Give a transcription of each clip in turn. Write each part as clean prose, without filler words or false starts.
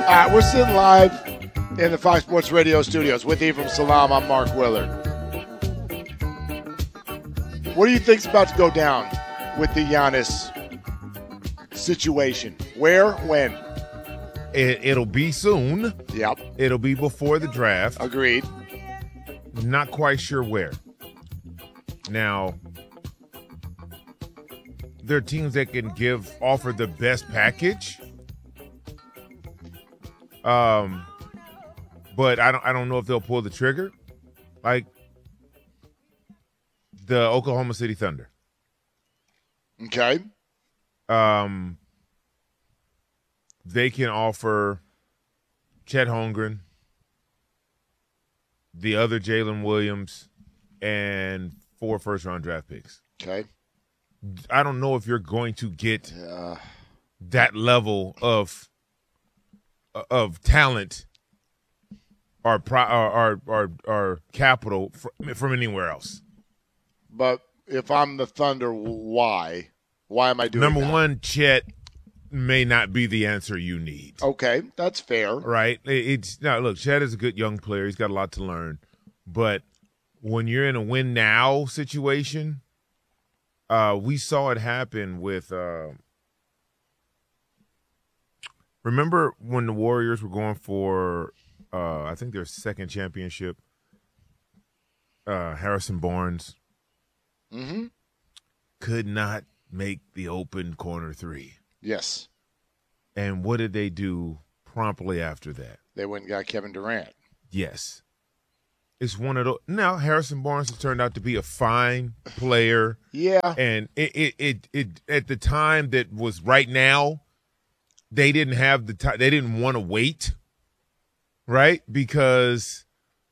We're sitting live in the Fox Sports Radio studios with Ephraim Salam. I'm Mark Willard. What do you think's about to go down with the Giannis situation? Where? When? It'll be soon. Yep. It'll be before the draft. Agreed. Not quite sure where. Now, there are teams that can offer the best package. But I don't know if they'll pull the trigger. Like the Oklahoma City Thunder. Okay. They can offer Chet Holmgren, the other Jalen Williams, and 4 first-round draft picks. Okay. I don't know if you're going to get that level of talent or capital from anywhere else. But if I'm the Thunder, why? Why am I doing Number that? one, Chet may not be the answer you need. Okay, that's fair. Right? Look, Chet is a good young player. He's got a lot to learn. But when you're in a win now situation, we saw it happen with remember when the Warriors were going for I think their second championship, Harrison Barnes could not make the open corner three. Yes. And what did they do promptly after that? They went and got Kevin Durant. Yes. It's one of those. Now, Harrison Barnes has turned out to be a fine player. Yeah. And it at the time that was right now, they didn't have the time. They didn't want to wait, right? Because,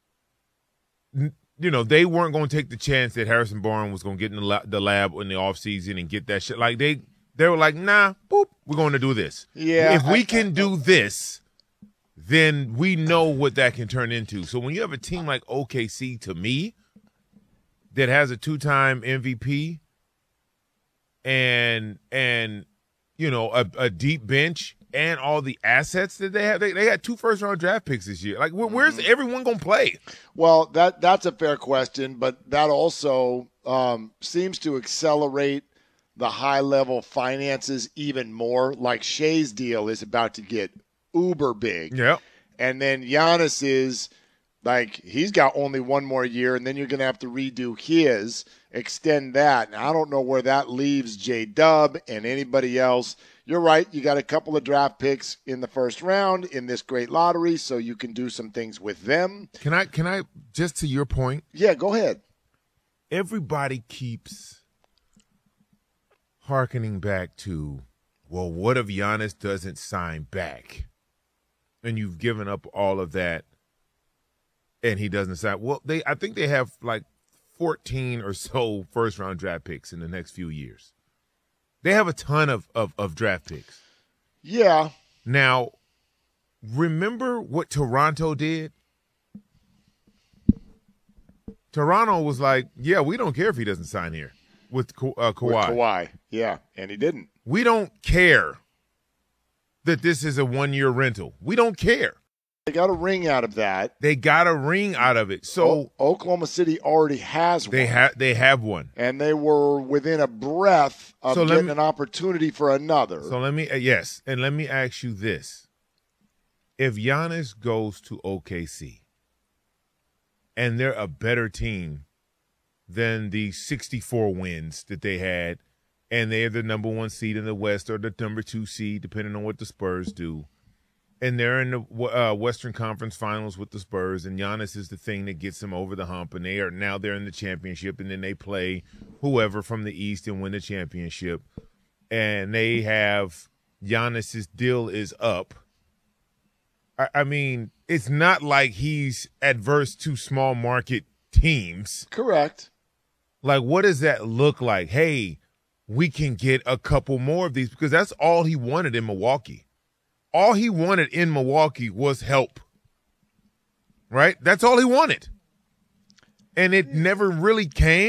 they weren't going to take the chance that Harrison Barnes was going to get in the lab in the offseason and get that shit. Like, they were like, nah, boop, we're going to do this. Yeah. If we can do this, then we know what that can turn into. So when you have a team like OKC, to me, that has a 2-time MVP and a deep bench and all the assets that they have, they got 2 first-round draft picks this year. Like, where's everyone going to play? Well, that's a fair question, but that also seems to accelerate the high-level finances even more. Like Shea's deal is about to get uber big. Yeah. And then Giannis is like, he's got only one more year, and then you're going to have to redo his, extend that. And I don't know where that leaves J-Dub and anybody else. You're right. You got a couple of draft picks in the first round in this great lottery, so you can do some things with them. Can I just to your point? Yeah, go ahead. Everybody keeps hearkening back to, well, what if Giannis doesn't sign back? And you've given up all of that, and he doesn't sign. Well, I think they have like 14 or so first-round draft picks in the next few years. They have a ton of draft picks. Yeah. Now, remember what Toronto did? Toronto was like, yeah, we don't care if he doesn't sign here with Kawhi. With Kawhi, yeah, and he didn't. We don't care that this is a 1-year rental. We don't care. They got a ring out of that. They got a ring out of it. So Oklahoma City already has one. They have one. And they were within a breath of getting an opportunity for another. So let me ask you this. If Giannis goes to OKC and they're a better team than the 64 wins that they had, and they're the number 1 seed in the West or the number 2 seed, depending on what the Spurs do, and they're in the Western Conference Finals with the Spurs, and Giannis is the thing that gets them over the hump, and they're in the championship, and then they play whoever from the East and win the championship, and they have Giannis's deal is up. I mean, it's not like he's adverse to small market teams. Correct. Like, what does that look like? Hey, we can get a couple more of these, because that's all he wanted in Milwaukee. All he wanted in Milwaukee was help, right? That's all he wanted. And it never really came.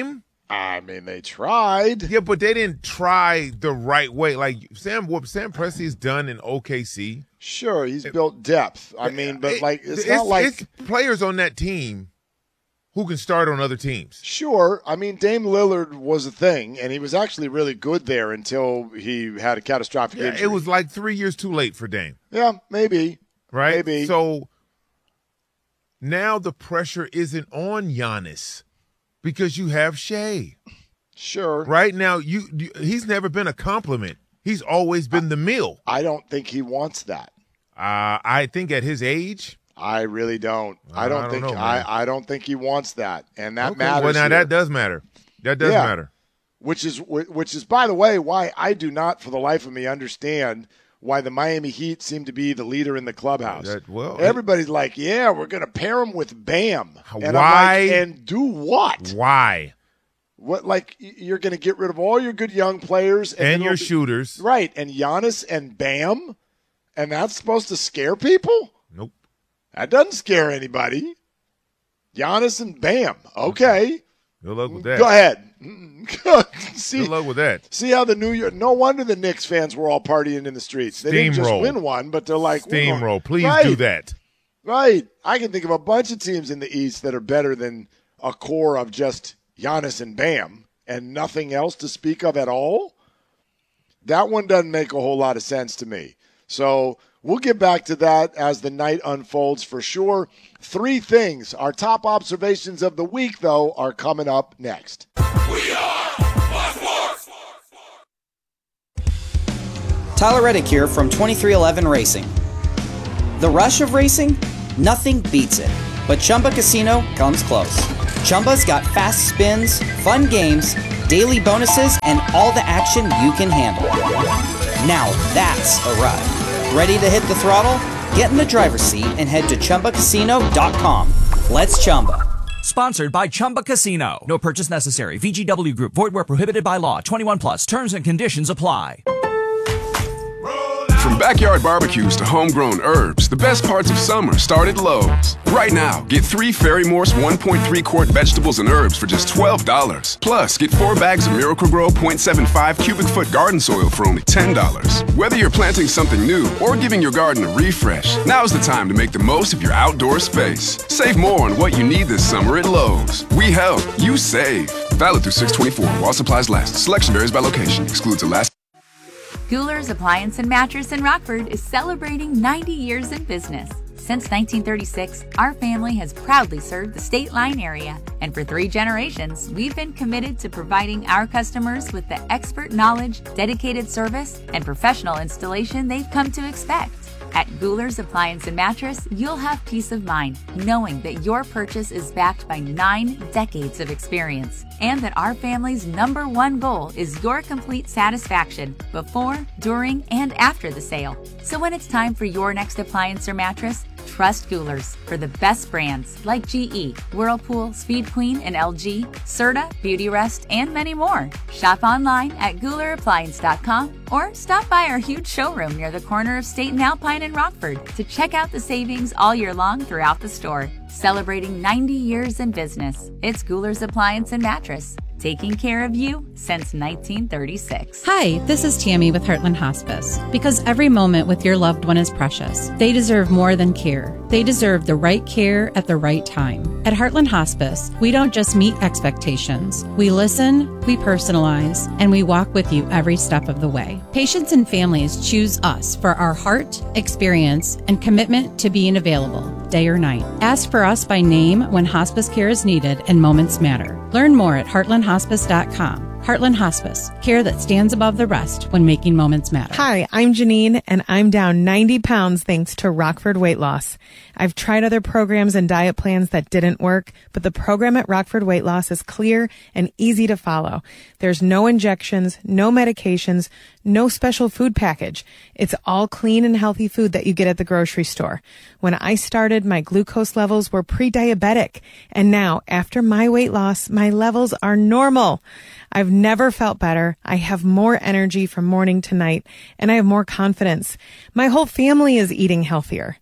I mean, they tried. Yeah, but they didn't try the right way. Like what Sam Presti's done in OKC. Sure, he's built depth. I mean, but it's not like it's players on that team who can start on other teams. Sure, I mean Dame Lillard was a thing, and he was actually really good there until he had a catastrophic injury. It was like 3 years too late for Dame. Yeah, maybe. Right? Maybe. So now the pressure isn't on Giannis because you have Shea. Sure. Right now, he's never been a compliment. He's always been the meal. I don't think he wants that. I think at his age, I really don't. I don't think he wants that, and that matters. Well, now that does matter. That does matter. Which is, by the way, why I do not, for the life of me, understand why the Miami Heat seem to be the leader in the clubhouse. Everybody's like, yeah, we're going to pair him with Bam. And why? I'm like, and do what? Why? What, like, you're going to get rid of all your good young players. And your shooters. Right, and Giannis and Bam? And that's supposed to scare people? Nope. That doesn't scare anybody. Giannis and Bam. Okay. Good luck with that. Go ahead. Good luck with that. See how no wonder the Knicks fans were all partying in the streets. They didn't just win one, but they're like, steamroll. Please do that. Right. I can think of a bunch of teams in the East that are better than a core of just Giannis and Bam and nothing else to speak of at all. That one doesn't make a whole lot of sense to me. So we'll get back to that as the night unfolds for sure. 3 things. Our top observations of the week, though, are coming up next. We are Fox Sports. Tyler Reddick here from 2311 Racing. The rush of racing? Nothing beats it. But Chumba Casino comes close. Chumba's got fast spins, fun games, daily bonuses, and all the action you can handle. Now that's a ride. Ready to hit the throttle? Get in the driver's seat and head to ChumbaCasino.com. Let's Chumba. Sponsored by Chumba Casino. No purchase necessary. VGW Group. Void where prohibited by law. 21 plus. Terms and conditions apply. From backyard barbecues to homegrown herbs, the best parts of summer start at Lowe's. Right now, get 3 Ferry Morse 1.3 quart vegetables and herbs for just $12. Plus, get 4 bags of Miracle-Gro 0.75 cubic foot garden soil for only $10. Whether you're planting something new or giving your garden a refresh, now's the time to make the most of your outdoor space. Save more on what you need this summer at Lowe's. We help, you save. Valid through 6/24 while supplies last. Selection varies by location. Excludes Alaska. Guler's Appliance and Mattress in Rockford is celebrating 90 years in business. Since 1936, our family has proudly served the State Line area, and for 3 generations, we've been committed to providing our customers with the expert knowledge, dedicated service, and professional installation they've come to expect. At Guler's Appliance and Mattress, you'll have peace of mind knowing that your purchase is backed by 9 decades of experience and that our family's #1 goal is your complete satisfaction before, during, and after the sale. So when it's time for your next appliance or mattress, trust Guler's for the best brands like GE, Whirlpool, Speed Queen, and LG, Serta, Beautyrest, and many more. Shop online at GulerAppliance.com or stop by our huge showroom near the corner of State and Alpine in Rockford to check out the savings all year long throughout the store. Celebrating 90 years in business, it's Guler's Appliance and Mattress. Taking care of you since 1936. Hi, this is Tammy with Heartland Hospice. Because every moment with your loved one is precious, they deserve more than care. They deserve the right care at the right time. At Heartland Hospice, we don't just meet expectations. We listen, we personalize, and we walk with you every step of the way. Patients and families choose us for our heart, experience, and commitment to being available, day or night. Ask for us by name when hospice care is needed and moments matter. Learn more at heartlandhospice.com. Heartland Hospice, care that stands above the rest when making moments matter. Hi, I'm Janine, and I'm down 90 pounds thanks to Rockford Weight Loss. I've tried other programs and diet plans that didn't work, but the program at Rockford Weight Loss is clear and easy to follow. There's no injections, no medications, no special food package. It's all clean and healthy food that you get at the grocery store. When I started, my glucose levels were pre-diabetic, and now, after my weight loss, my levels are normal. I've never felt better. I have more energy from morning to night, and I have more confidence. My whole family is eating healthier.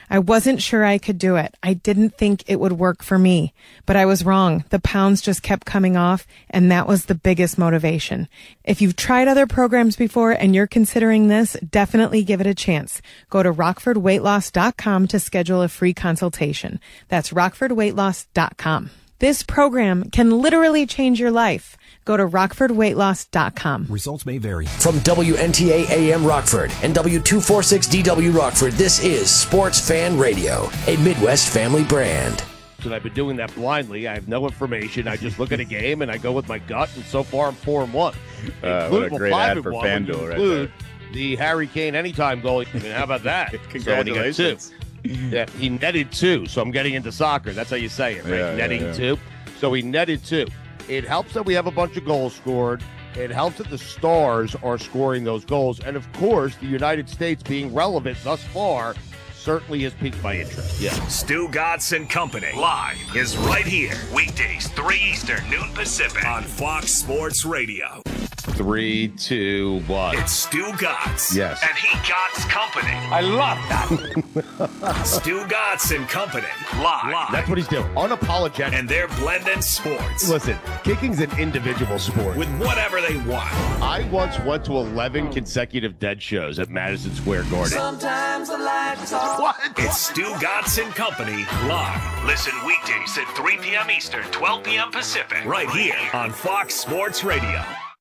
I wasn't sure I could do it. I didn't think it would work for me, but I was wrong. The pounds just kept coming off, and that was the biggest motivation. If you've tried other programs before and you're considering this, definitely give it a chance. Go to rockfordweightloss.com to schedule a free consultation. That's rockfordweightloss.com. This program can literally change your life. Go to rockfordweightloss.com. Results may vary. From WNTA AM Rockford and W246DW Rockford, this is Sports Fan Radio, a Midwest family brand. And I've been doing that blindly. I have no information. I just look at a game and I go with my gut, and so far I'm 4-1. What a great ad for FanDuel right there. The Harry Kane anytime goal. I mean, how about that? Congratulations. So yeah, he netted 2, so I'm getting into soccer. That's how you say it, right? Yeah, netting 2. So he netted 2. It helps that we have a bunch of goals scored. It helps that the stars are scoring those goals. And, of course, the United States being relevant thus far certainly has piqued my interest. Yeah. Stu Gatz and Company live is right here. Weekdays, 3 Eastern, noon Pacific on Fox Sports Radio. 3, 2, 1. It's Stu Gatz. Yes. And he Gatz Company. I love that. Stu Gatz and Company live. That's what he's doing. Unapologetic. And they're blending sports. Listen, kicking's an individual sport. With whatever they want. I once went to 11 consecutive Dead shows at Madison Square Garden. Sometimes the lights off. What? It's Stu Gatz and Company live. Listen weekdays at 3 p.m. Eastern, 12 p.m. Pacific. Right here on Fox Sports Radio.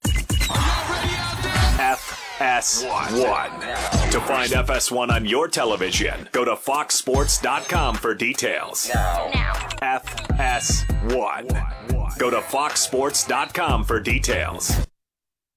FS1. To find FS1 on your television, go to foxsports.com for details. Now. FS1. Go to foxsports.com for details.